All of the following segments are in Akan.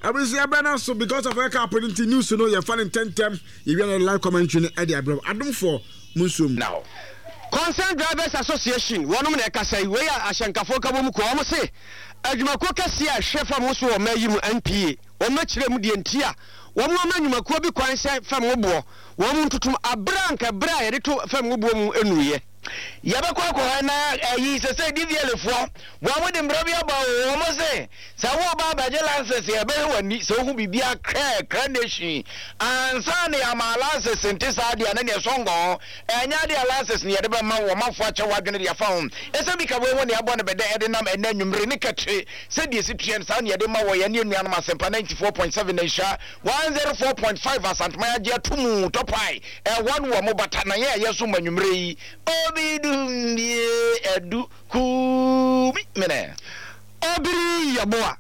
Abisi abena so because of eka printing news no you fan in 10 you be on live commentary e dey abro adom for Musum now Concerned Drivers Association one of the say we are ashankafo ka bom ko am say adwumako kase a hwefa mo so o mayim NPA o ma kire mu de ntia wo mo manyumako bi kwan se fam wo bo wo mo ntutum abranka bra ye de to fam wo bo mu enuye yabakwa ko na yi se DVL fo wo mo de mbrabia ba wo mo se sa wo ba ba je license ye be wani so hu bibia kra nation ansa ne ama license nti sa dia na ne songo enya dia license ne ye de ba ma wo mafo ache wadwene dia fa hom ese bi ka wo ne abo ne be de de nam enanwumre ne katre se die situen sa ne ye de ma wo ye ne nuanam asempa 94.7 na sha 104.5 asantma ya tumu topai one wo mo bata na ye yeso manwumre yi Obidumye edu kumi mene obiri yaboa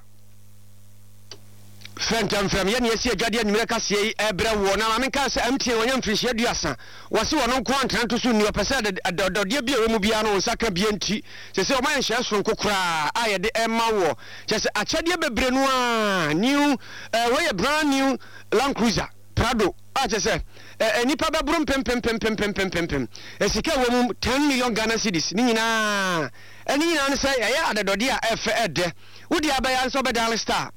fentam fam ye ne esi adwade anwure kase ebra wo na amenka se MTN wonya mfirishi aduasa wase wono nko antranto so ni opese dodode bia wo mu bia no nsaka bia nti se o man hye so nkokora aye de ema wo se achade bebre no a new we brand new Land Cruiser Prado se nipa bebrum pem esika wo mu 10 million Ghana cedis ni nyina eni nyina ne say ya adodode a efe ede wodi abaya nso bedal star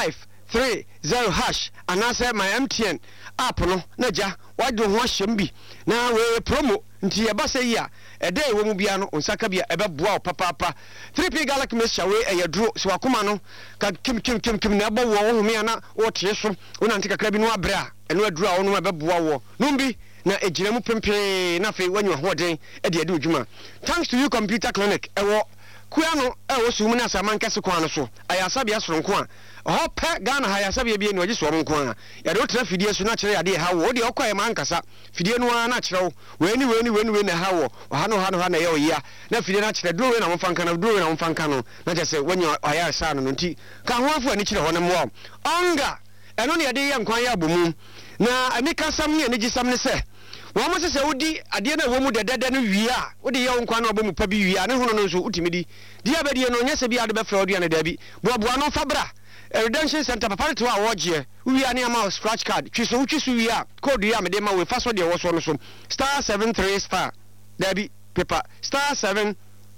530 hash anase my MTN app no na ja wadu ho ahyem bi na we promo nti ye ba say ya ede wo mu bia no onsaka bia ebeboa papa 3P Galaxy Mixture we eyaduro so akoma no ka kim na abo wo ho me ana wo tie so wona ntika kra bi no abra eno aduro a wo no ebeboa wo numbi na ejina mu pempe na fe wanyu hoden e de ade odwuma thanks to you computer clinic ewo kuya no ewo sumu na saman kase kwa no so ayasabia soronko a hope Ghana hayasabia bi no agiso nko a ya do tra fidie so na kire ya de ha wo de okwae man kasa fidie no na kire we na ha wo ha no na ye oya na fidie na kire do we na mfanka no na je se wanyu ayasa no nti ka ho afu ani kire ho na mo onga eno ne de ye nkwan ya bomu na amika sam ne gisam ne se wo mo se wodi ade na wo mu dedede no wia wodi ye nkwan na obomu pa bi wia ne hono no so utimidi dia be de no nya se bi ade be fra odia na da bi boaboa no fa bra redemption center papa to a woje wia ne ama scratch card twiso wia code ya me de ma we fa so de wo so no so star 73 star dabi paper star 713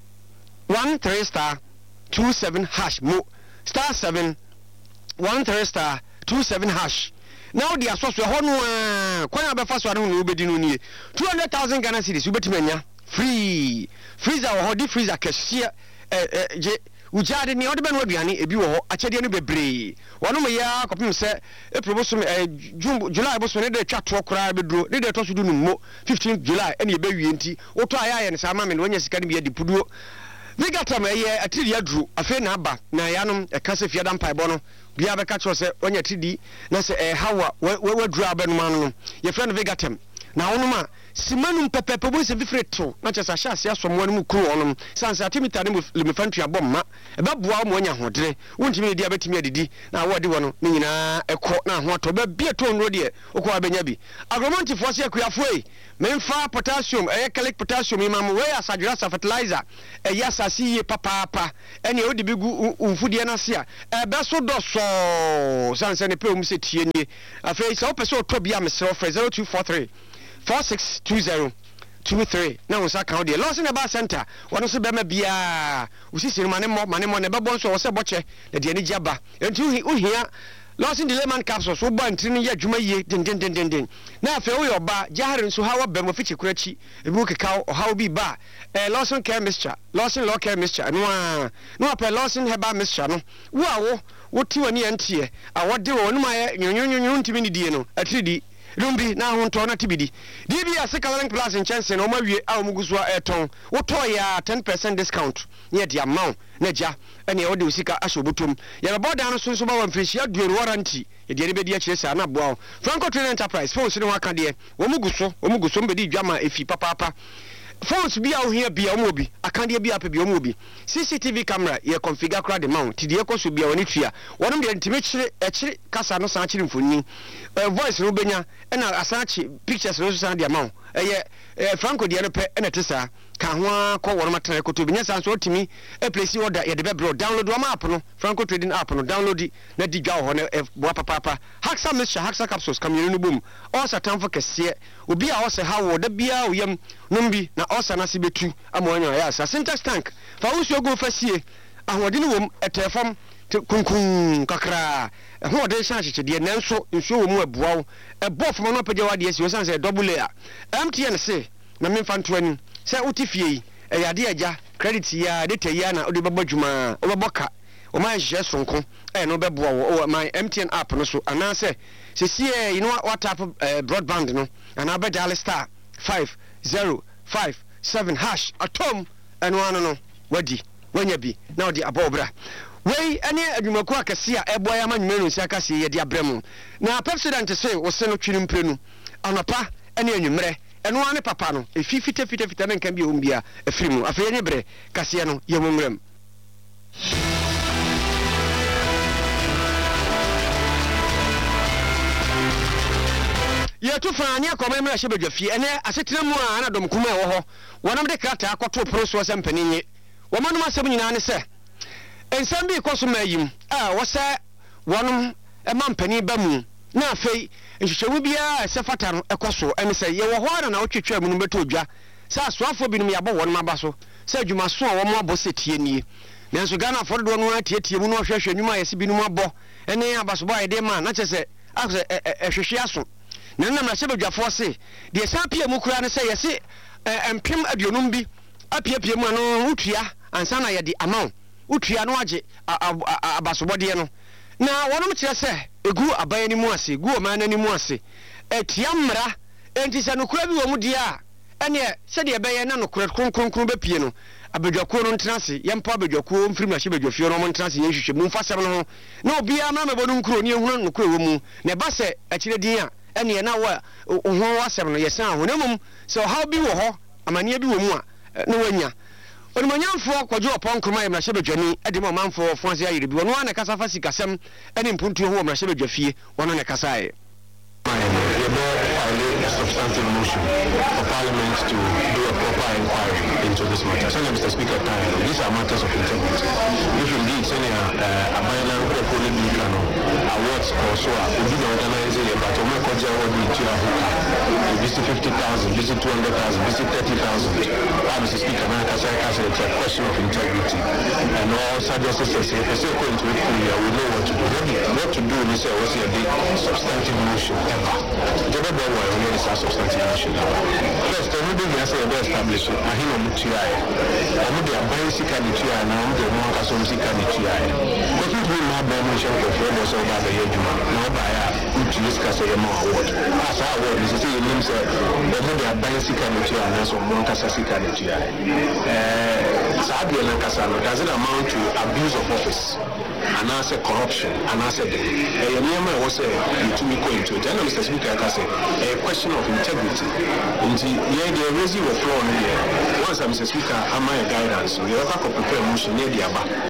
star 27 hash mo star 713 star 27 hash now the asoso ho no kwan abefa so no obedi no nie 200,000 Ghana cedis ubetime nya free freezer ho di freezer kese je ujade ni odebe no aduane ebi wo ho achede no bebre wono me ya kopim se eproboso July boso ne de twato kora beduro ne de to so du no mo 15 July ene ebe wie nti woto aya ne sama me no nya sika ne bi adipuduo Vigatam eye atiri aduru afi na aba na yanom ekase fiada mpaebo no bia be ka cho se onya tidi na se hawa waduru abenu no ye friend Vigatam na wonuma simanum pepepe bo se fifreto na che sa hyase asomwo no mu kru onum sansa atimita ne le mefantu abomma eba boa mo onya hodere wontimi ne dia betimi adidi na wode wono ne nyina ekọ na ho ato ba bia to nro de okọ abenya bi agromonti fo se akuafo memfa potassium calic potassium imam we asadura fertilizer yasasi ye papa ene odi bigu umfudie na se a beso do so sansa ne pe o mu se tie nie afei se opese oto bia mesre 0243 462023 na unsa account de loss in the bar center wono so be ma bia usisi mane mo ne bebo so wo se boche na de ani giaba enti uhia loss in the lemon capsules so ba ntri ne ya dwuma ye den na afa wo yoba jahare nso hawa be mo fichi kurachi ebi keka how bi ba Lawson care mixture Lawson law care mixture no apɛ Lawson herbal mixture no wo ti wani antie a wode wo no ma nyonyonyo ntimi ni die no atridi rumbi na honto na tibidi DBS Second Plus in chance no mawie a omuguso eton woto ya 10% discount ye dia maw na ja ene wo de usika ashobotom ya boda no so ba wamfreshi aduoru warranty ye de bedi a kire sa na boa Franco Trade Enterprise phones ni waka de omuguso mbedi dwama efi papa phones bia wo hia bia omobi akande bia pa bia omobi CCTV camera ye configure kra de mount de ekoso bia woni tua wono bia ntime kire kasa no san kire mfoni voice no benya na asachi pictures no san de mount Franco de no pe na tesa ka ho ko won matana koto bi nya san so otimi e place order ye de be download wa app no Franco Trading app no download na di dwa ho na boa papa Haxa mixture Haxa capsules kamyenu no bom osa tamfo kese obi a osa ha wo da bia oyam numbi na osa na se betu amoanya ya sa syntax tank fa usuo go fasie ahode ne wom etefam kunkun kakra ho de shan hyehyede nanso nsuo wo mu abuawo ebofo no pagya wade asi osan se double layer MTN se na memfa ntoani se utifie yade agya credit ya data ya na ode bebo dwuma obeboka o ma hye sonko no beboa wo my MTN app no so anase se you know what type of broadband no and be dial star 5057 hash atom and one no wadi wanya bi na ode abobra wei ene adwumaku akase a eboa ya manwumenu si akase ye de abremu na president se wo se no twiri mprenu anapa ene anwumre eno ane papa no fifite na nkan bi ombia afirimu afeye ne bre kase no ye momrem ye to fani akoma mra hye badwafie ene asetena mu a na dom kuma ewo ho wonam de krata akoto proso se mpaninye womanum asem nyina ne se ensam bi koso mayim wo se wonum ema mpani ba mu na afei nhwehwewu bia se fata no ekoso ene se ye wo ho na otwetwa mu no beto odwa sa asoafo binum yabo wonum aba so se adwuma so a wo mo abo setie nie nanso Ghana for do no atietie mu no hwehwe nwuma yesi binum abo ene abaso ba ede ma na chese akse ehwehwe aso na na mra sebadwafo se de sapie mu kura ne se yesi empem aduonum bi apiepie mu no utua ansa na ye de amount utua no age abasobode no na wonom kire se egu aban ni mu ase egu o man ni mu ase etia mra enti se no kura bi wo mu dia ene se de beye na no kura kronkron be pie no abadwako no ntrase yempo abadwako mfirim na hebadwafie no mo ntrase ye hwehwe mu mfasem no na obi ama mebo no nkuro ni ehunu no kura wo mu na ba se akire din a ene na wo ho wasem no yesan ho na mum se how bi wo ho amane bi wo mu a na wanya onimanyamfo kwajo opon kroma ye mrahye badwani ade mo manfo fonse ayire bi wono na kasa fa sikasem ene mpuntu ho mrahye badwafie wono ne kasa aye substantive motion for Parliament to do a proper inquiry into this matter. So, Mr. Speaker, these are matters of integrity. If indeed, a violent awards also would be organizing a battle, visit 50,000, visit 200,000, visit 30,000. Mr. Speaker, it's a question of integrity. And all suggestions say, if I go into it fully, I will know what to do. What to do, we say, was a substantive motion ever. Is a substantive issue. First, the movie has established a hino mutuai. I would be a basic mutuai and I'm the one as music mutuai. But it will not be mentioned for famous over the Yeduma, no by a discuss a more award. As our word is to say, it means that there will be a basic mutuai and so one Casasica mutuai. Sabi and Casano doesn't amount to abuse of office. And answer corruption, and answer the Yama was to me going to it. And Mr. Speaker, I say a question of integrity. The raising of floor here. Once Mr. Speaker, am I a guidance? We have to prepare motion near the Abba.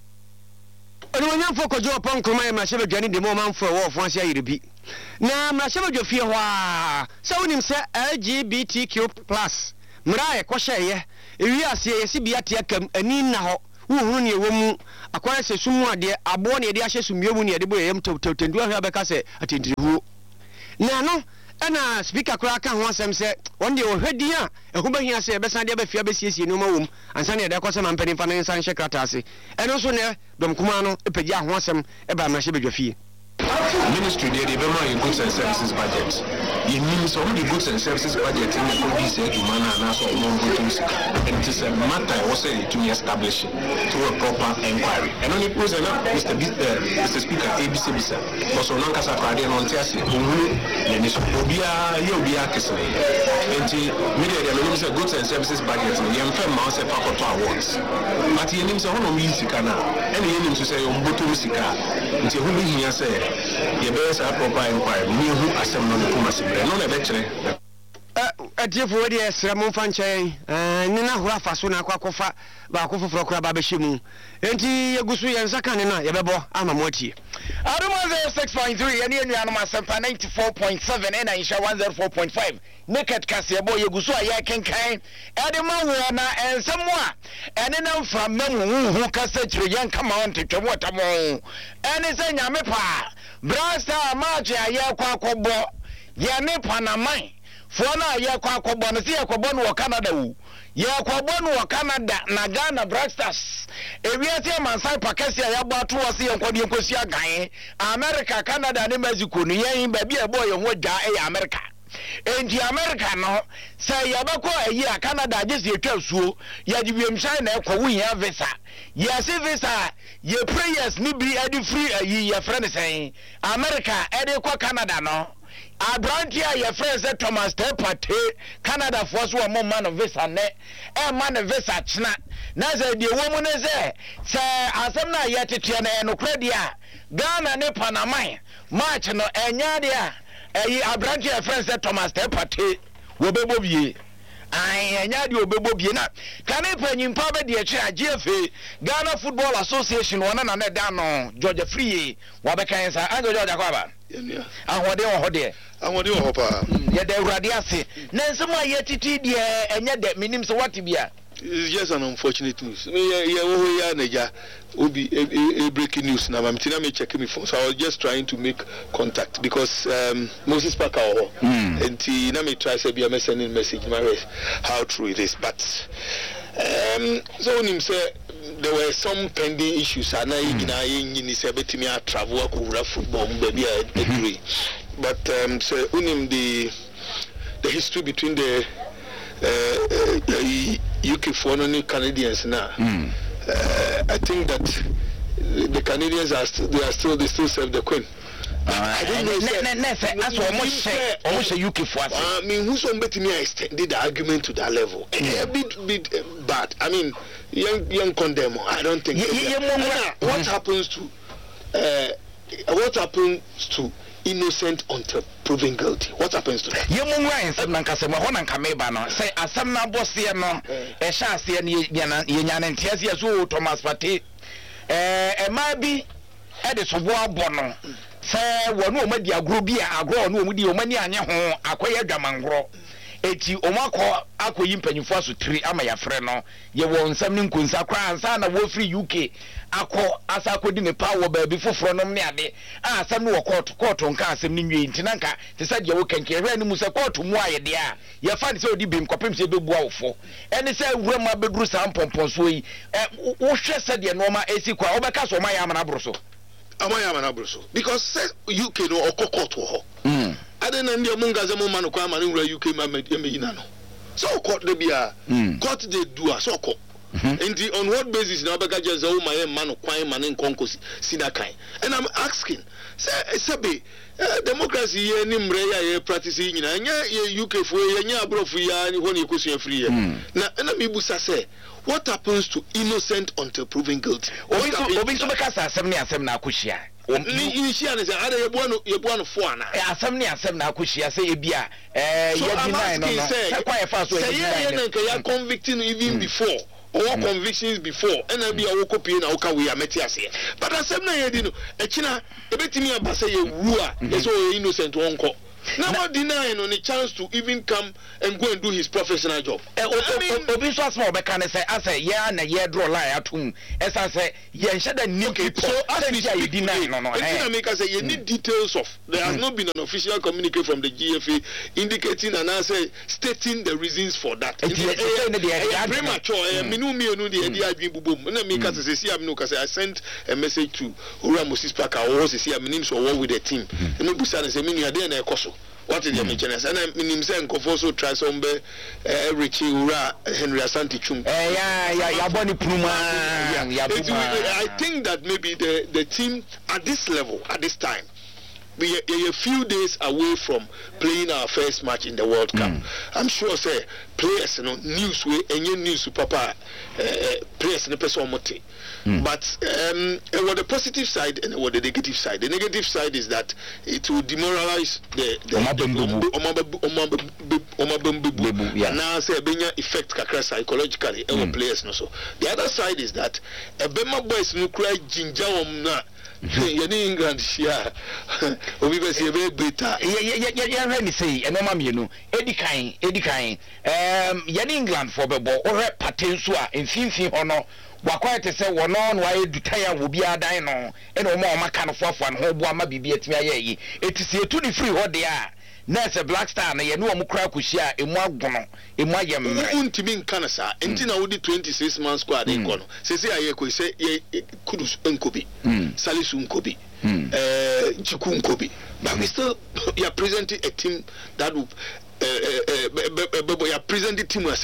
When you focus upon Kumai, my shepherd journey the moment for war once a year be. Now, my shepherd of fear, so him say LGBTQ plus. Mrai, Quashay, if you are say, CBA, and Nina. Who near woman acquires a sumo de abone de ashes sumu near the boy to do a becase at interview. Nano, and speaker cracker once them said, one day or head dear, a woman here say, Bessan de Fiabesis in no room, and Sunday there was some penny finance and Shakatasi, and also near Dom Kumano, a pedia once them about my shibby. Ministry they in goods and services budget. It means all the goods and services budget in the police to man and also and it is a matter also to be established through a proper inquiry. And only person Mr. Speaker ABC Bisa also non casa Friday on Tiasi who Obia Yobia Kisney. And media goods and services budget and the Unfair Mouse and Faculty Awards. But he names a whole music and he names to say Umbutu Musica until who he say ye best a proper inquiry me who asem no kuma sibre no na be kire atiefo we dey sramo fanche ni na hura fa so na akwakofa ba akofoforo kura ba be hyemu enti yegusu ye nsaka ne na ye bebo ama mo atie Adoma 6.3 and you are 94.7 and I share 104.5. Naked Cassia boy, you go so I can kind. Adama Wana and someone. And then from Memu who can say to young come on to Watermo. And it's a Yamepa. Brasta Maja Yaquaco. Yane Panamai. Fona Yaquaco Bonasia Cobon or Canada. Yaquabon or Canada, Nagana Brastas. Ewiase Mansai Pakasia Yabatu was here on Kodiosia Guy, America, Canada, and Mexico, Yen, baby, a boy, and what America. And the America no say Yabako a year Canada just your tell so, Yadium China, we have visa. Yes, visa, your prayers need be edu free a year, your friend saying America, Edequa Canada no. I brought here your friends at Thomas Tepate, Canada for one more man of visa net, a man of visa chna. Naza the woman is there. Say, as I'm not yet to Tiana and Ocradia, Ghana ne Panama, March no Enyadia, a brought here friends at Thomas Tepate, Wobobie. I Enyadio Bobobina. Can I pay in Papa dear chair, GFA, Ghana Football Association, one another down, Georgia Free, Wabakansa, and Georgia Quaba. I want to I want to hope. Yet they radiasi. Nansama yet it and yet that means what to be. It's just an unfortunate news. Yeah, will be a breaking news now. I'm checking my phone, so I was just trying to make contact because Moses Parker and Nami tries to be a sending message. How true it is, but so him say there were some pending issues. And I travel football, baby. I agree. But so the history between the UK foreign Canadians now. I think that the Canadians they still serve the Queen. I don't know. That's what almost a UK for. I mean, who's on betting me extended the argument to that level? A bit bad. I mean, young condemn. I don't think. What happens to innocent until proven guilty? What happens to that? Say Asamna Bossiano, a Shasi and Yan and Tiasia Thomas Pate, a maybe Edison Bono. Say one woman, the agrobia, agro, no, with the Omania, acquire Damangro. Eti omako ako yimpanifo so 3 amaya freno ye won samnin kunsakra ansa na wo free UK ako asako di ne power ba bi foforo nom ne ade asam no court nka asam ni nwe ntinanka te sa de wo kanke hwe ni musa court mu ayede a ye fa ni se odi bim kopem se bebu awofo ene se wura ma beduru sam pompon so yi wo hwe se de no ma esi kwa wo beka so ma ya amana broso because UK no okokot wo ho I don't know Munga Zamoman kwa manu UK no. So court they be a court they do a so court. And on what basis now because just my man kwa man in concourse sinakai. And I'm asking, say democracy ye nimre ya practicing nya UK for nya abroad for ya when you question free. Na me busa say what happens to innocent until proven guilty? Obi so bekasa asem na akushia. Initially, say, "Are you born for now?" Asem na akushia say ebia. So I'm asking, say, convicting even before. Or convictions before, and I be a copy now. We are metias here. But asem na yedino. Echina, ebetimi abase ye rua. So innocent wonko. Now what denying on a chance to even come and go and do his professional job. Obi so small be can say I say yeah na ye draw line atum. As I say ye shada new people. So as we say deny no. Make us say you need details of. There has not been an official communique from the GFA indicating and I say stating the reasons for that. Premature. I sent a message to Ura Moses Parker or see a name so with the team. And me busa say me there na ekoso. What is the mention? And I mean him say Nkofoso Transombe Richie Ura Henry Asante Chum. I think that maybe the team at this level, at this time, we are a few days away from playing our first match in the World Cup. I'm sure say players news way any news papa players in the person mote. But what the positive side and what the negative side. The negative side is that it will demoralize the now say benya effect kakra psychologically players no so. The other side is that Bema boys no cry ginger na yɛne England hyia obi bɛ sɛ yɛbɛyɛ beta yɛhwɛ ne sei ɛnɔma mmienu ɛdi kan yɛne England fo bɛbɔ wohwɛ pate nso a mfimfin hɔ no wakɔyɛ te sɛ wɔno no wayɛ dutan a wɔ biara dan no ɛna ɔma ka no foafoa no ho boa ma biribi atumi ayɛ yi ɛti sɛ yɛtu ne firi hɔ deɛ a nurse Black Star na yɛne wɔn kora akɔhyia emu agono emu ayɛ mmerɛ wontumi nka no saa nti na wode 26 man squad nkɔ no sɛsɛ ayɛ kɔ sɛ yɛ Kudus nkɔbi Salisu nkɔbi Chiku nkɔbi but we still you are presenting a team that will you are presenting team as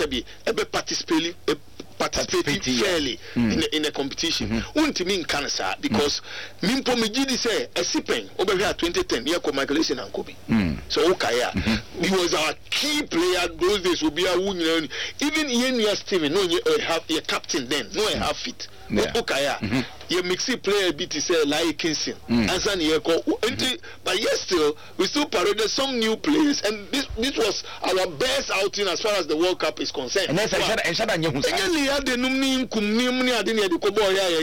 participating fairly in a competition. Untimi nkan sa because mimpo megidi say esipen obehwe 2010 year Michael Essien and Kobe. So Okaya he was our key player those days obi a wunyina even Ian Steven no have a captain then no have fit. Okaya you mixi player bit say like Kingston ansan ye ko but yes still we still paraded some new players and this was our best outing as far as the World Cup is concerned. And ya de numni kumnim ni ade ne de ko ball ya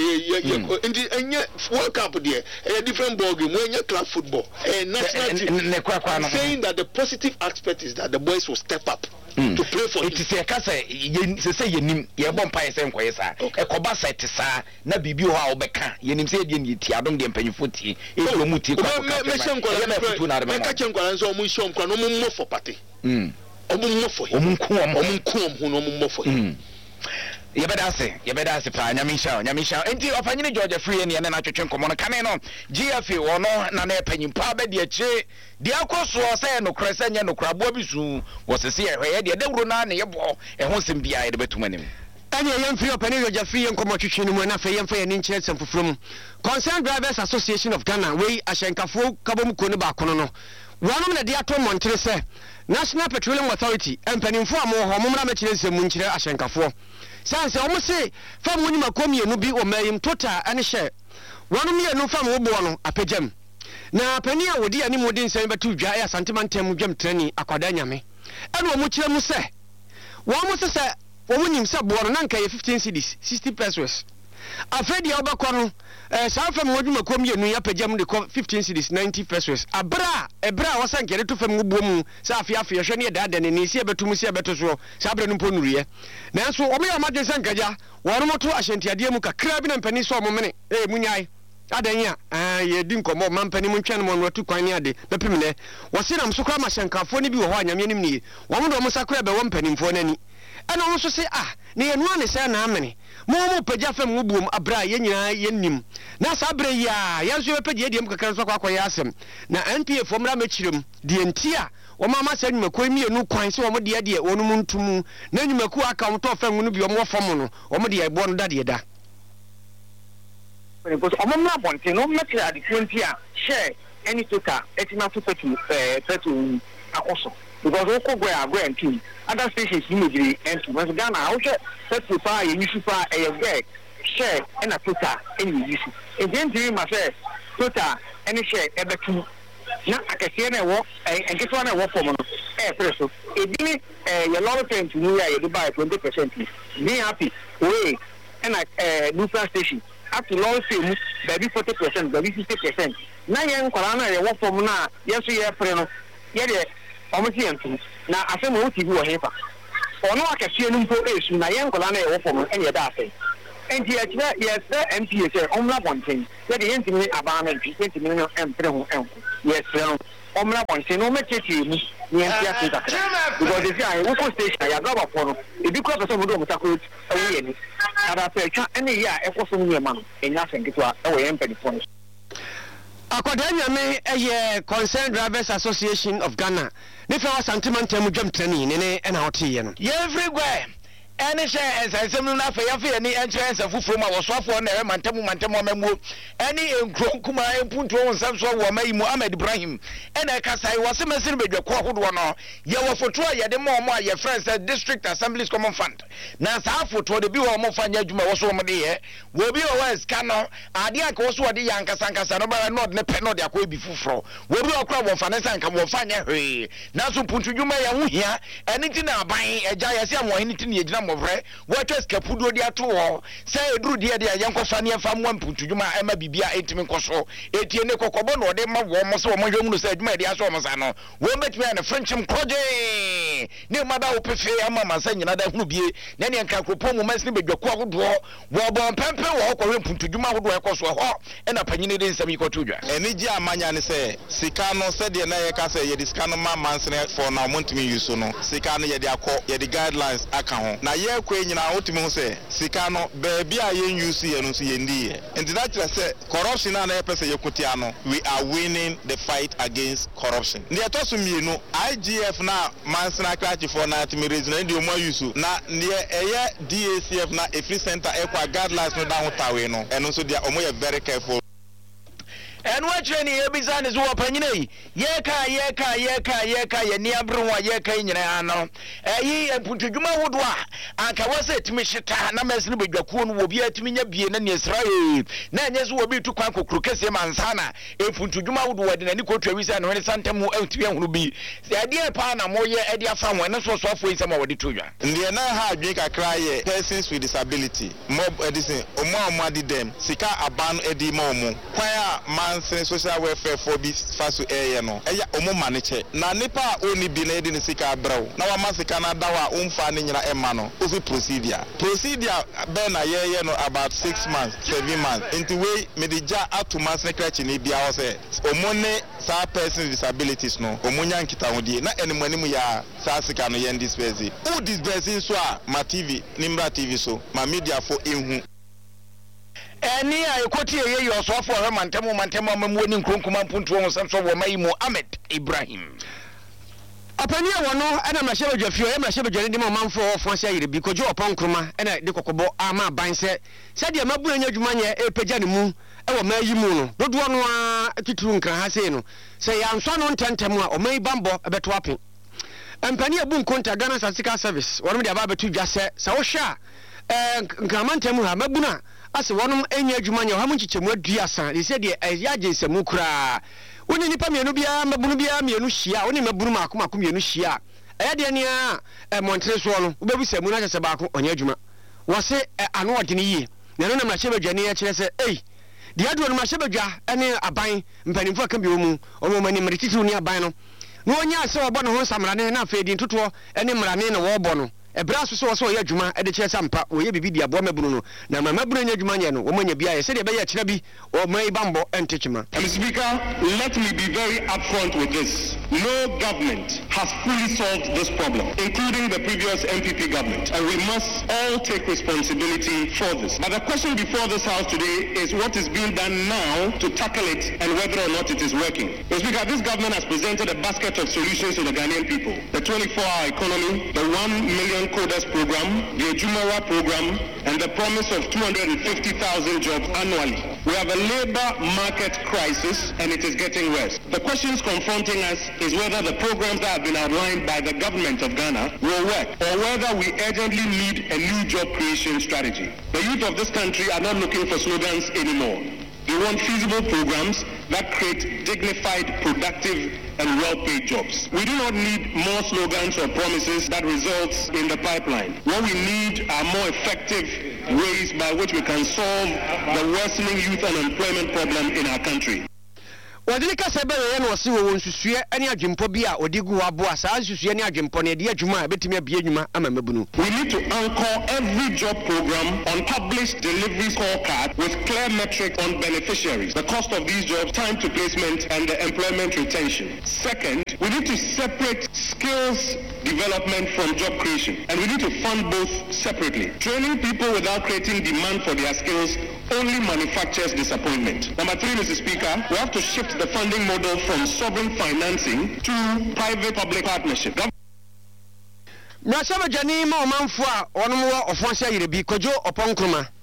World Cup there a different ball game when you club football national team saying that the positive aspect is that the boys will step up to play for it. Say ka say yenim ye bom pa yesa nkoye sa e koba set sa na bibi ho a obeka yenim say de ni ti adom de mpanyfo ti e do mu ti kwa me ka chenkwala nso mu nshom kwa no mu mo for party omu mo for omu nkom hu no mu mo for yɛbɛda ase paa nyamisha enti ɔpanyine George Free ne na twetwe nkɔmɔ no kane no GFA wɔno na na panyimpa bɛ de akyire de akɔsoɔ sɛ nokora sɛ nyɛ nokora boa bi su wɔsese ɛhwɛ yɛ de dawuro na ne yɛbɔ ɛho nsɛm bia yɛde bɛtum anim ɛne yɛmfiri ɔpanyine George Free nkɔmɔ twetwe no mu na afei yɛmfa yɛne nkyerɛ nsɛm foforɔ mu Concerned Drivers Association of Ghana wei ahyɛnkafoɔ kabom ko no baako no wɔnom na de ato mmɔntere sɛ National Petroleum Authority mpanimfo a mo hɔ momra mɛkyerɛ nsɛm mu nkyerɛ ahyɛnkafoɔ sanse omo se fam wonima komienu bi o mayim total ane hye wonom ye no fam wo bo no apejam na pani a wodi ani modin sen betu dwa ya santimantem dwam trani akwada nyame ene omo kire mu se wo mo se wo nim se bo no na nka ye 15 cedis 60 pesos afedi obakọ no saa fam wonima komienu ya pejam de 15 cedis 90 pesos ebra wo sankere to fam wo bo mu sa afia hwe ne da ne ni se betu se beto so sa abra no ponuriye nanso omo ya madwe sankaja wono moto ahyentiade mu kakra bi na mpani so omomene munyai adanya ye di nkomo mampani mu ntwen mo no tu kwan ne ade bepimne wo se nam so kra ma hyenkafo ne bi wo ho anyame nim ni wo mo sakra be wo mpanimfo nani ana wo so se ne ye no ne se na amene mo pagya fam wo buom abra ye nyina ye nim na sa abra ya yanso be pagya diem kakra so kwakoye asem na NPA fo mra machirem de entia wo mama sa nyuma ko mienu kwan se wo mo de ade wonu mu ntumu na nyuma ku aka wo to fam no bi wo mo fam no wo mo de ebo no dade da because omomna bonte no metri ade kuntia share any total etima to petu akoso because we go go and team other stations immediately and when Ghana how petu fa ye use fa e share and a total any use again dream ma say total any share e betu na akese na wo enketo na wo form no preso e bi ni ye lower point ni ya ye buy 20% be happy we and neutral station up to low same baby 40% baby 50% na ye nkwara na ye wo form na yeso ye pre no ye de omosi entu na afem wo TV wo hefa ono akese no mpo esu na ye nkwara na ye wo form en ye da afi enti ye kire ye se MPA se omla bonten ye de yentimi abana nti yentimi no empre ho enko yes no omla bonten no mechechi mu ni entia se takra because if I wo station ya grab for no e bi ko person mo do mo takro awu ye ni ada pe twa ene ya e ko so mu ma no enya senketwa e wo ye mpani fo no akwada nyame eye Concerned Drivers Association of Ghana ne fa santimantem dwam trani ne na hote ye no everywhere any share as some na fa yafa ni entrance afufuro ma wosoafo na e mantemu amamu any enkron kuma empunto wonsam so wo mayimu Ahmed Ibrahim ena kasai wose mesiri bedwako hodo no ye wo foto a ye de mo a friends district assemblies common fund na sa foto de bi wo mo fanya adwuma wo so mo de ye wo bi wo wes kano ade aka wo so de yankasa no ba no de pe no de akọ bi fufuro wo bi wo kra wo fa ne sanka wo fanya hwe na so puntu dwuma ye ho hia eni ti na aban eja ye se mo hini ti ne mobre what is kapudo dia to say eduru dia dia yenkofa ne fa mo mpuntudwuma ema bibia etimi nkoso etie ne kokobo no de ma wo mo so mo hwemu no say adwuma dia so mo sa no wo betimi na frenchim koje ne ma da opefe ama masa nyina da hunu bie na ne nka kropo mu masini bedwako ahodo wo bon pempe wo ko mpuntudwuma ahodo ekoso ho e na panyine de nsam yikotudwa eni ji amanya ne say sika no se de na ye ka say ye de sika no ma mansene for na montimi yuso no sika no ye de akọ ye de guidelines aka ho na ye kwe nyina otimi ho say sika no baabi a ye use ye no so ye ndi ye enti that say corruption na ye pese ye kotia no we are winning the fight against corruption ne etoso mienu IGF na mansene akrachi for na timi reason ndi omo yuso na ne eye DACF na a free center ekwa guidelines no da ho tawe no eno so dia omo ye very careful. And what training ebisa ne so opanyine yeka ye ni abronwa yeka nyina no eyi emputudwuma wodo a anka wase timi hyeta na mesne bedwakuo no obi atimi nya bie na ne Israel na enye so obi tu kwan kokuru kese mansana emputudwuma wodo wade na ni kotwa wisa no ne santamu antimi ahunu bi se ade pa na moye ade afa ho ne so afo yi sama wade todwa ndiye na ha adwe kakra ye persons with disability mob edison omo adi dem sika aban edi ma omo kwan a social welfare for be faso eye no eya omo maniche na nipa oni bi na edi ne sika braw na wa masika na dawa umfa ne nyina ema no ofi procedure be na ye no about 6 months 7 months into way medija atuma secretary ni bia ho say omo ne sa person with disabilities no omo nya nkita hodie na enimanimu ya sa sika no ye disperse who disperse so a ma TV nimra TV so ma media for ehu eni ayekoti ye yosofo he mantemu amamu ni nkronkuma mpuntu won sanso wo mai Mohammed Ibrahim apania wono ena mashebe dwafio ye mashebe dwani de mamfo ofo ayire bi kojo oponkroma ena de kokobo ama banse sade mabuna nya dwuma nya epagya ne mu ewo mayi mu no dodo no a tituru nkran ha sei no se ya nso no ntentem a omai bambo ebeto ape empani abu nkonta Ghana Statistical Service wono de aba betu dwase sa wo hwa nkramantam ha mabuna ase wonum enya adwuma nya hamu nchichemu aduasa de se de yaje semu kura woni nipa mienu bia mabunu bia mienu hia woni mabunu makomako mienu hia eya de ne a montre so no obebu semu na chese baako onya adwuma wose ano ode ne yie na no na machebe dwane ya kire se de adu no machebe dwa ene aban mpanimfo aka bi omu omo mani mrititiru ni aban no no onya se obo no ho samrane na afedi ntoto ene mrane na wo obo no ebraso so ye adwuma e de kire sampa wo ye bibi dia bo mabunu no na mabunu nya adwuma nya no wo manya bia ye se de be ye kire bi o mai bambo entechima. Mr. Speaker, let me be very upfront with this. No government has fully solved this problem, including the previous MPP government, and we must all take responsibility for this. But the question before this House today is what is being done now to tackle it and whether or not it is working. Mr. Speaker, this government has presented a basket of solutions to the Ghanaian people. The 24-hour economy, the 1 million coders program, the Ejumawa program, and the promise of 250,000 jobs annually. We have a labor market crisis and it is getting worse. The questions confronting us is whether the programs that have been outlined by the government of Ghana will work or whether we urgently need a new job creation strategy. The youth of this country are not looking for slogans anymore. They want feasible programs that create dignified, productive, and well-paid jobs. We do not need more slogans or promises that results in the pipeline. What we need are more effective ways by which we can solve the worsening youth unemployment problem in our country. Wadilika sebere no wasi wo nsusue ani adwempo bi a odigu aboa saa nsusue ni adwempo ne de adwuma betimi abie adwuma ama mabunu. We need to anchor every job program on published delivery scorecard with clear metrics on beneficiaries, the cost of these jobs, time to placement, and the employment retention. Second, we need to separate skills development from job creation, and we need to fund both separately. Training people without creating demand for their skills only manufactures disappointment. Number 3, Mr. Speaker, we have to shift the funding model from sovereign financing to private-public partnership. Mrasama jani ma omanfo a onom wo ofonse ayire bi kojo oponkroma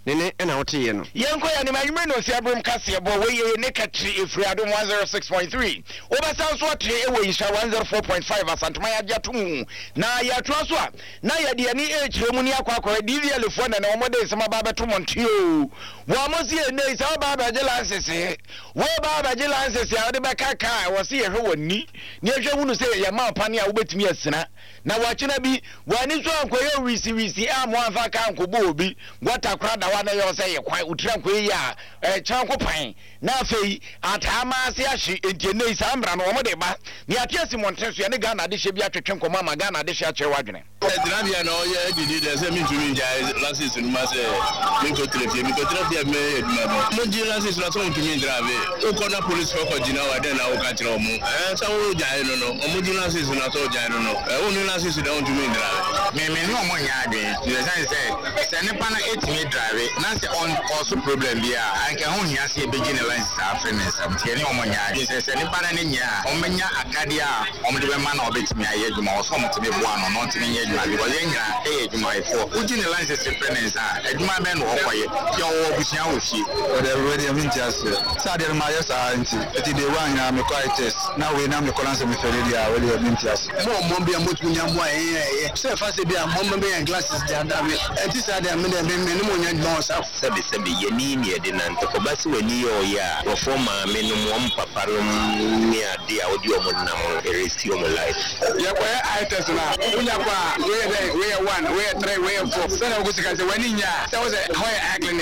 ne na wote ye no yenko ya ne mayume no si abrom kase bo we ye ne katri efriado 106.3 obasa so atre e we insha 104.5 asantuma ya jatu na ya to so a na ya de ni e kire mu ni akwa DVL fo na omode sema baba to montio wo mo si ne sa baba je lansese wo baba je lansese a de bakaka wo si ye hwe woni ni ehwe hunu se ya ma pani a wo betimi asina na wachina bi wani so ankoye wisi amu afa ka ankobo obi gwata kra da wa na yo se ye kwan utira ankoye ya chanko pan na afei atama ase ahye entiene isa amra no omo de ba ni atiasi montenso ya ne Ghana de hye bi atwetwe nkoma ma Ghana de hye akyere wadwene Dinabia no ye didi de se mi tumi nja lances no ma se mi ko trefie me eduma no mo ji lances na so tumi ndrave o ko na police ko jina wa de na o ka kire omo sa wo jai no no omo ji lances na so jai no no o ni lances de on tumi ndrave me no mo nya de the sense se ne pa na etimi drive na se on also problem bia anke ho nya se begin lances afrenes am tie ne mo nya de se ne pa na ne nya o menya akade a o mo de be ma na obetimi aye adwuma o so mo tebe bo ano no timi nya because yenga adwuma ifo uji ne lances afrenes a adwuma be no okoye yo wo busia wo fi o de already am in just sa de ma yes anti eti de wanya me quite test na we na me kolanse me fere dia we am in just mo bia mo tunya mo se fa se bia mo be yan glasses dia da me eti sa de me ne mo nya bon sa sebi ye ni de nan to ko basi wani yo ya wo forma me no mo papa no ni ade a odi o mo nam eresi o mo life ya kwa eye test na unya kwa we 1 we 3 we 4 se na go sika se wani nya se wo se ho ya clinic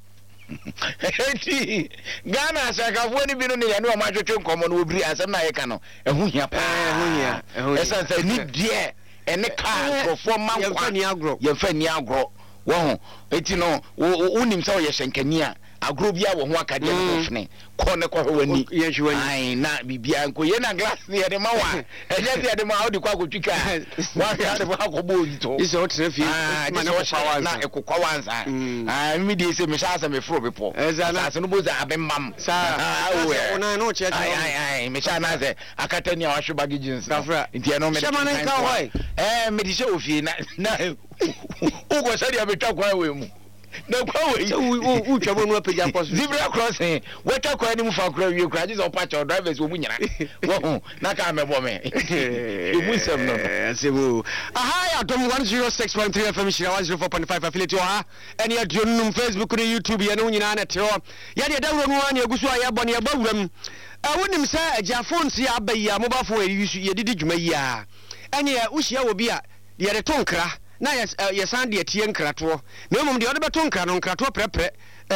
eti Ghana sakafo ni binu ne ya no ma twetwe nkomo no obiri asem na ye ka no ehu hia pa esa se ni die ene ka grofo mankwa ye fa ni agro wo ho eti no unim se wo ye hyenkani a agro bia wo ho akade no fne ko ne ko wani ye hwani ai na bibia nko ye na glass ne ye de ma wa enye se de ma odi kwa kotwika wa ka de kwa ko bo to iso trefi ma na power na ekokwa wanza mi de se me sha se me fro bepo sa se no bo za abemmam sa ona no che ai me sha na se akata ni a wa hweba gijins ntia no me shama na ka hoi me di se ofie na ugo sari abetwa kwa we mu na kwa we u twabo no apagya poso zebra crossing weta kwa ni mu fa kra wie kra just opacha drivers wo mu nyina wo na ka mebo me e mu sem no asebu aha ya dom 106.3 FM shira 104.5 affiliate ha ene ya dronum Facebook ne YouTube ya no nyina na tero ya de dawro no ani agusu ya bone ya bawuram wonim sa agya phones ya abayya mobile phone ye didi dwuma yi a ene ya uhia obi a ye de tonkra na yesan de tie nkrato na emom de ode beto nkra no nkrato prepre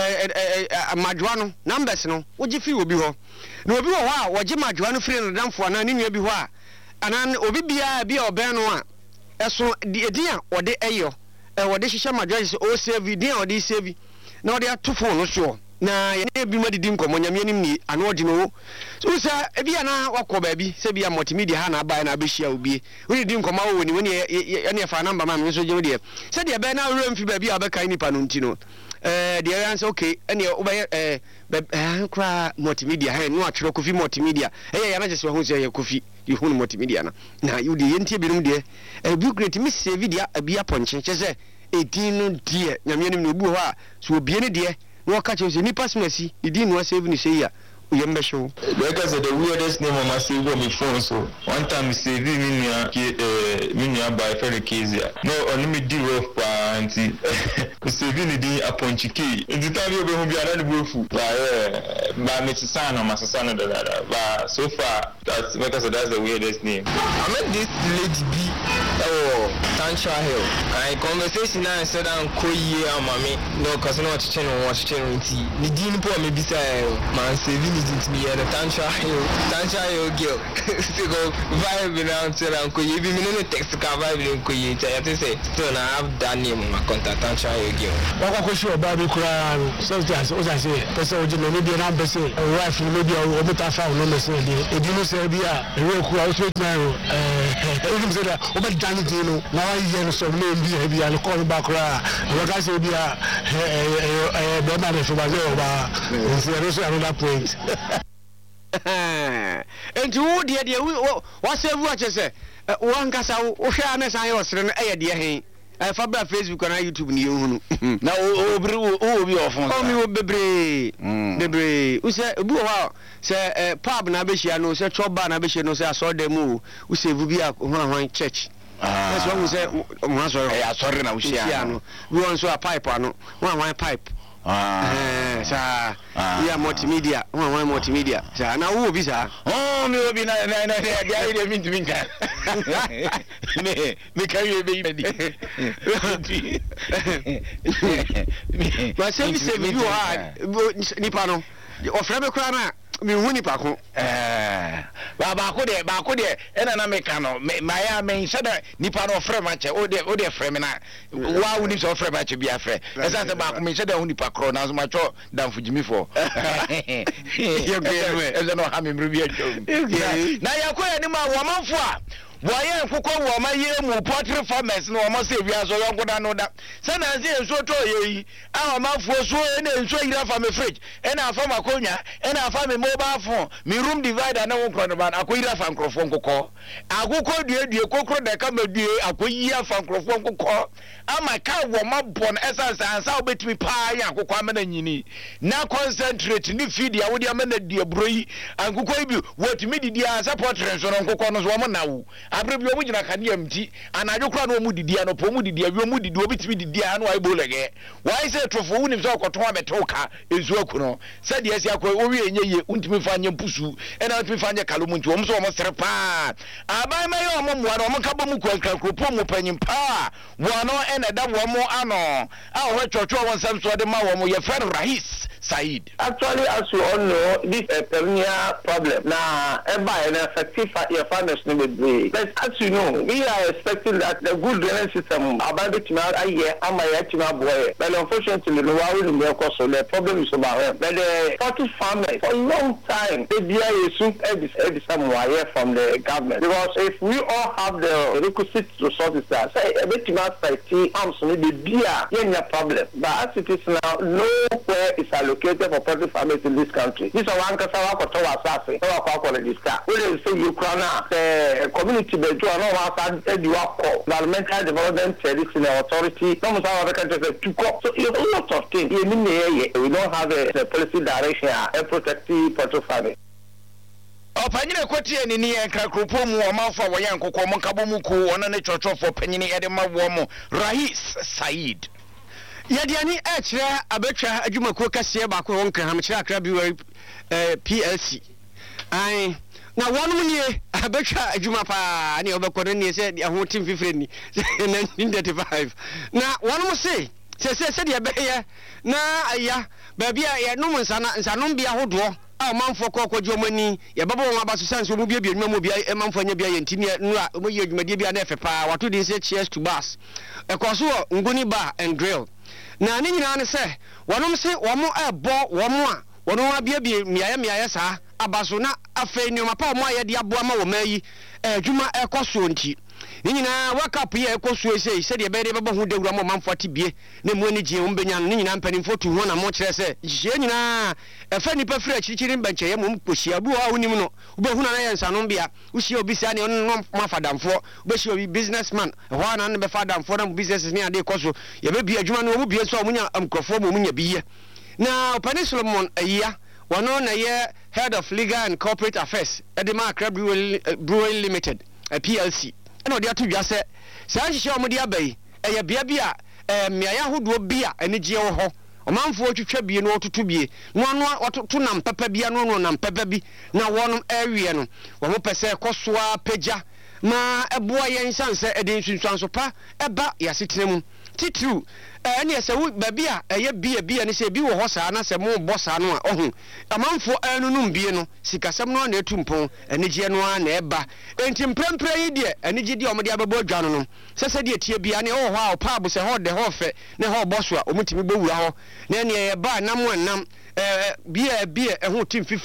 madwa no numbers no wogi fi obi ho na obi ho a wogi madwa no firi no damfo na ne nua bi ho a anan obi bia bia oben no a eso de edin a ode eyo wode hihye madwa se o save din a ode save na ode ato phone no so na ye ne bi madidi nkomo nyame nim ni ano odi no so sa bia na wakọ baabi se bia multimedia ha na abai na abehia obi we di nkomo wo ni we ne fa number ma me so je de se de be na wura mfi baabi a beka nipa no ntino de answer okay ene obaye kra multimedia ha no atwero kofi multimedia ya na jese ho se ya kofi ihun multimedia na you de yentie bi num de bi create me save video abia ponche che edin no de nyame nim no obu ho a so obie ne de no catch you ni pass mercy idi no save ni say ya uyembe show because the weirdest name on my save on my phone so one time save minia by Ferry Kezia no only me deal pa anti save ni di aponchiki the time you be hu bia na bufu ba me tsana masasana da ba so far that's because that's the weirdest name I met this lady B Tancha Hill I conversation na said am koyi amame no cause no chichen nti ni di ni po me bisa man save ni to me and Tancha Hill girl to go vibe now tell am koyi bi me no text ka vibe ni koyi I say still na have that name on my contact Tancha Hill girl wa ko show ba bi kura so just o say person o je no bi na be say wife no bi o beta fa no me say de e di no say bi a e we kura o so na e dim say da o be dan di no na wa ye no so no bi a ko ba kura o ka say bi a be ma be so ba o ba o so another point enti wo de wa save wa chese wo ankasa wo hwa na san ye osere no eye de he Fabra Facebook na YouTube ni ehunu na obi ofun o mi wo bebre u se obi wa se pub na be hia no se choba na be hia no se asodemu u se vu bi a hwan church that's what we say mo sorry na u hia no we want so a pipe ano hwan pipe sa ya multimedia hwan multimedia sa na wo bi sa mi obi na dia ide minka me can you be but say you are nipa no ofra be kra na me hu nipa ko ba ko de ena na me ka no ma ya me shada nipa no ofra ma che o de ofra me na wa wu ni so ofra ma che bia frɛ esa se ba ko me shada hu nipa kro na so ma cho dan fujimi fo you get me esa no ha me mru bia cho na ya ko ya ni ma wo manfo a boye nkukọ wo ma ye mu poultry farmers no mo se wi aso yo goda no da se na ze enso to ye a ma fuo so na enso yira fa me fridge e na fa makonya e na fa me mobile phone me room divider na won krono ba akoyira fa nkrofo nkukọ agukọ due kokro de ka madue akoyia fa nkrofo nkukọ ama ka wo ma bon essence ansa obetimi pa ya akukọ amana nyini na concentrate ni feed ya wodi amana die broyi ankukọ bi wotimi didi a support renso no nkukọ no so mo nawo abrebi omu gina kania mti anajo kra no omu didi ano po omu didi awi omu didi obitimi didi ano ai bolege why say trofo woni so akoto abetoka ezu akuno said yes yakwa owi enye untimi fanye mpusu ena untimi fanye kalomu nti omu so omu serpa abai mai omu mwa no omu kabo mu kwankra kropo mu panyimpa wano ena da womu ano a wo chocho won sam so de ma womu ye friend Rahis Said. Actually, as you all know, this is a perennial problem. Now, an effective farmers but as you know, we are expecting that the good drainage system about it now, but unfortunately, the problem is about them. But the poultry farmers, for a long time, they are somewhere from the government. Because if we all have the requisite resources, say, a bit about 30 arms, maybe beer, problem. But as it is now, nowhere is allocated for poultry farmers in this country. This is one Kasawa Kotowa Safi, we say Ukraine, the community bejo no was said you are environmental development traditional authority. Some of our countries to go. So a lot of things. We don't have a policy direction and protective poultry farming. Opanyine kwoti enini enka kropo mu omanfo wo yan kokko mo nkabo mu ku ona ne chochofo panyine ede ma wo mu Rahis Said. Yadiani kire abetwa adwumako kase ba ko won kan ha kire akra bi PLC ai na wonu nie abetwa adwuma pa ne obekoro ne se ho tim fifre ni 1935 na wonu se de beye na aya ba bia ye num nsanom bia hodo a manfo kokwajo mani ye babo won abaso sanso mu bia adwuma mu bia manfo anya bia yentini nu a mo ye adwuma bia na efepa wato de se cheers to bus ekoso nguni bar and grill na ni nyina ne se wonom se womo ebo womo a wono abia miaye saa abaso na afa ni ma pa womo aye de aboa ma wo mayi adwuma ekoso nti ni nyina wakap ye ekoso se de be de bebo hu dewura mo manfo tibie na mu ani gye wo benya ni nyina mpanimfo tu ho na mo kire se hye nyina efa nipa fira chirichiri mbanche ye mo posia bu a wonim no wo hu na ye nsanom bia wo hye obi sia ne no mafadamfo wo hye obi businessman ho na ne be fadamfo na business ni ade koso ye be bia adwuma no wo bia so omunya amkrofo mo munya biye na Opani Solomon ayia wono na ye head of legal and corporate affairs Edema Accra Brewery Limited PLC eno de atudwa se hye omode abai eye bia bia miaya hodo bia ene gye wo ho omanfo otwetwa bie no otutu bie no watoto nam papa bia no nam papa bi na wonom awie no wo mo pese kosoa peja ma eboa ye nsanse ede nsunsuanso pa eba yasetenemu titru ene se wo babia eye bia ne se bi wo ho saa na se mo bossa no a ohun amanfo anunum bie no sikasem no na etumpon ene gye no a na eba enti mprempre yi de ene gye de omode ababo adwano no sese de tie bia ne ho a opa abo se ho de ho fe ne ho bosso a omutimi bewura ho na ene ye ba nam bia eho tim fifre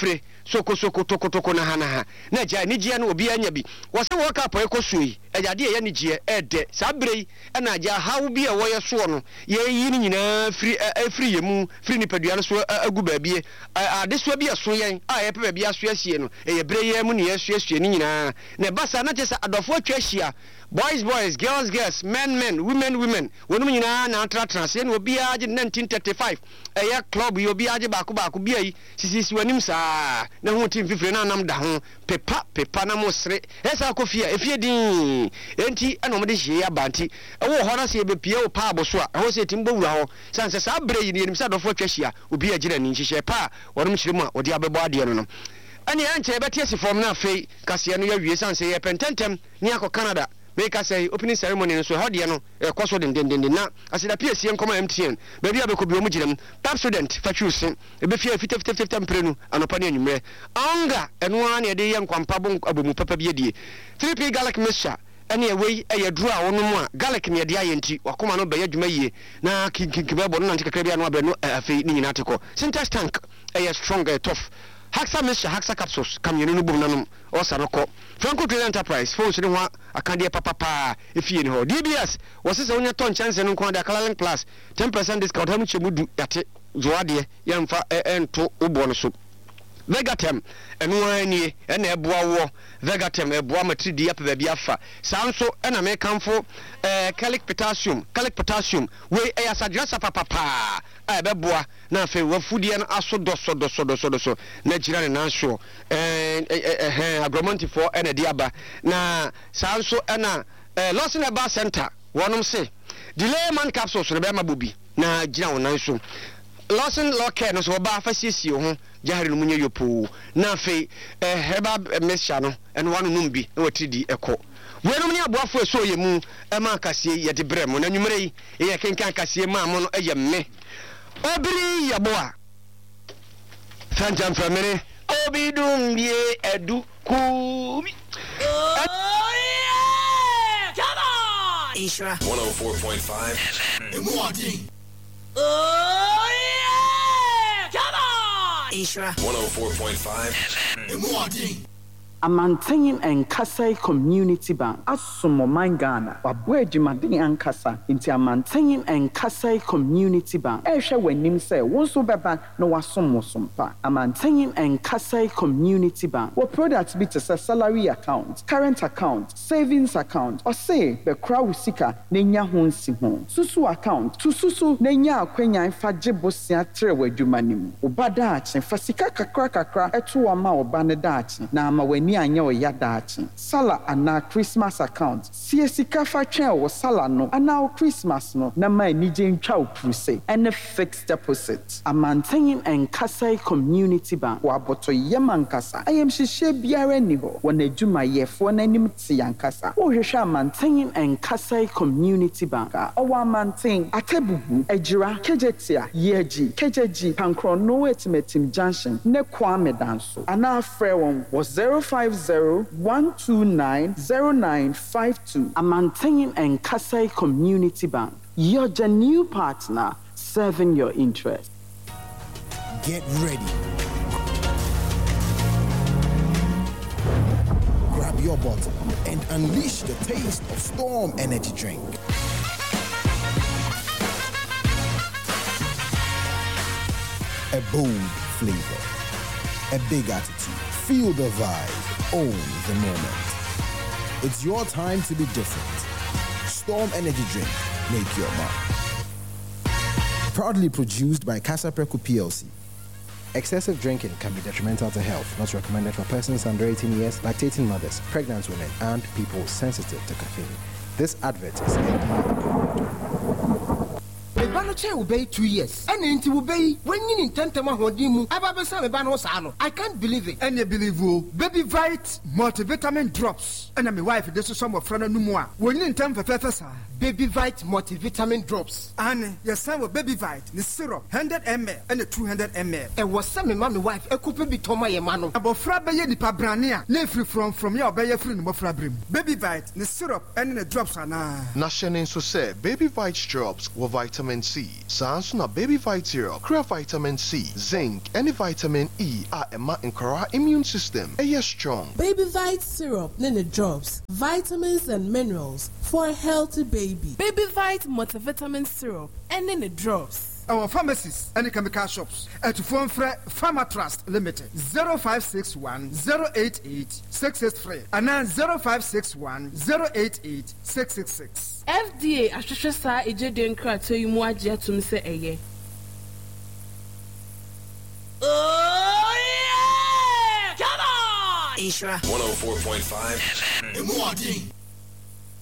soko toko na ha na gya ni gye na obi anya bi wo se wo ka po ekosui agade ye ni gye ede sabrei na gya hawo bi a wo ye so no ye yi ni nyina free yemu free ni padua no so agu baabie ade so bi aso yen a ye pe baabie aso asie no ye bre ye mu ne ye asie ni nyina na basa na chesa adofo atwa ahia boys girls men women wonum nyina na tratra no obi age 1935 eya club yo obi age baako bi ayi sisi wanim saa na ho team fifre na nam da ho pepa na mosre esa kofia efie din enti ana omde hie abanti ewo ho na se bepie o pa aboso a ho se timbo wura ho sanse saa bre yi ne nim sa dofo twahia obi agina ni nhihye pa wonum kyeremu a odi abebo ade no ani anche beti asifom na afei kase no ya wie sanse ye pententem ni akọ Canada make us say opening ceremony so how de no kwaso den na asida PSC nkoma MTN baby abekobi omu giram top student fachusin ebefia 50 mprenu anopa ne anwumre anga eno ana de ye nkwampa bo abomu papa bi adie 3P garlic mixture ene ewei eyeduru a wono mu a garlic ne de ayenti wakoma no be adwuma yie na kinkibebo no nanti kakra bia no abe no afei ni nyina teko syntax tank strong tough Haxa Mixture, Haxa Capsules, come you know, Bunanum, or Sanoko. Franco Trade Enterprise, Fos, Akandia Papa, if you know. DBS was his only ton chance and Unquanda Kalang Plus, 10% discount, how much you would do at Zoadia, Yamfa, and to Ubonsu. Vegatem, and one year, and a boa, Vegatem, a boa matri di up the biafa. Sanso, and a make come for calic potassium, way as a dress of papa. Beboa na fe wa fudian aso doso na gira na so agromanti for ena diaba na sanso ena Lawson Aba Center wonom se delay man capsules no be ma bobi na gira wonan so Lawson Locare no so ba fa siesie ho jahare no munye yopo na fe heba mixture no eno wanu numbi na watidi eko wenom ni aboafo so yemu ma kasie ye de brem na nwumre yi ye kenkan kasie ma mo no eye me Obiri yaboa Sanjam family Obi dumbie edu kumi Oh yeah! Come on! Isra 104.5 Emwadi Oh yeah! Come on! Isra 104.5 Emwadi Amantayin and Kasai Community Bank Asumo Mangana Wabwe Jimadini and Kasa into Amantayin and Kasai Community Bank Esha when nim say wonso beba no wasomo sompa Amantayin and Kasai Community Bank what products be to salary account current account savings account or say the crowd sika nenya honsi ho susu account to susu nenya akwenya fa jebosia trewe dwumanim obada achen fasika kakra eto ama obane dachi na ama ni anya o yadachi sala ana Christmas account siesika fa twen o sala no ana Christmas no na ma ni je ntwa opuse and fixed deposit Amantayin and Kasai Community Bank wa boto yemankasa ayem hihye biara ni ho wona adwuma yefo na nim ti yankasa wo hwehwe Amantayin and Kasai Community Bank o wa Amantayin Akebubu Ejira Kejetia Yeji Kejeji Pankrono Etimetim Junction ne Kwame Danso ana frɛ won was 050-129-0952 Amantayin and Kasai Community Bank. You're the new partner serving your interest. Get ready. Grab your bottle and unleash the taste of Storm Energy Drink. A bold flavor, a big attitude. Feel the vibe, own the moment. It's your time to be different. Storm Energy Drink, make your mark. Proudly produced by Casa Preco PLC. Excessive drinking can be detrimental to health, not recommended for persons under 18 years, lactating mothers, pregnant women, and people sensitive to caffeine. This advert is FDA approved. Che will be 2 years. And into will be when you intend to Mahodimu, I can't believe it. And you believe Baby Vite multivitamin drops. And my wife, this is some of Frana Numua. When you intend for Professor Baby Vite multivitamin drops. And your son with Baby Vite, the syrup, 100 ml and the 200 ml. And was some mommy wife, a couple be Toma Yamano. About Frabaye di Pabrania, free from your Bayer friend Mofrabrim. Baby Vite, the syrup and the drops are now. Nashanin so say Baby Vite drops with vitamin C. C. Sansuna Baby Vite Syrup, Crea Vitamin C, Zinc, and Vitamin E are Emma and Kara immune system. A strong. Baby Vite Syrup, Nene Drops, vitamins and minerals for a healthy baby. Baby Vite Multivitamin Syrup and Nene Drops. Our pharmacies and chemical shops at Phone Pharma Trust Limited 0561 088 683 and 0561 088 666. FDA Ashashasa Ejeden Krato Yumuaji to say eye. Oh yeah! Come on! Isra 104.5 FM.